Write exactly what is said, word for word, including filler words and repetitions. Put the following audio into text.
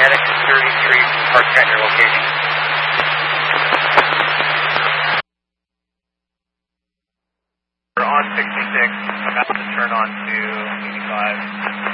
Medic thirty-three, park at your location. We're on sixty-six, about to turn on to eighty-five.